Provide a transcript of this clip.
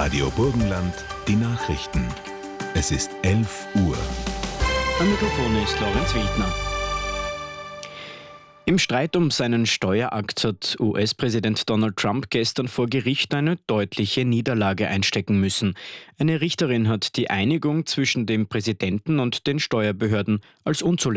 Radio Burgenland, die Nachrichten. Es ist 11 Uhr. Am Mikrofon ist Lorenz Wildner. Im Streit um seinen Steuerakt hat US-Präsident Donald Trump gestern vor Gericht eine deutliche Niederlage einstecken müssen. Eine Richterin hat die Einigung zwischen dem Präsidenten und den Steuerbehörden als unzulässig